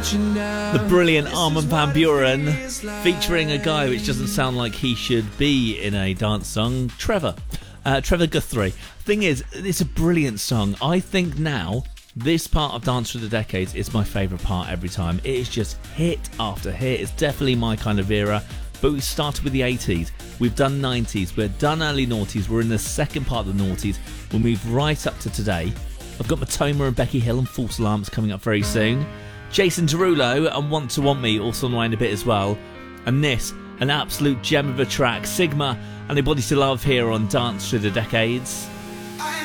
The brilliant Armin van Buuren, featuring a guy which doesn't sound like he should be in a dance song, Trevor Guthrie. Thing is, it's a brilliant song. I think now this part of Dance Through the Decades is my favourite part every time. It is just hit after hit. It's definitely my kind of era. But we started with the 80s, we've done 90s, we've done early noughties, we're in the second part of the noughties, we'll move right up to today. I've got Matoma and Becky Hill and False Alarms coming up very soon. Jason Derulo and Want to Want Me also on the line a bit as well. And this, an absolute gem of a track, Sigma and A Body to Love here on Dance Through the Decades. I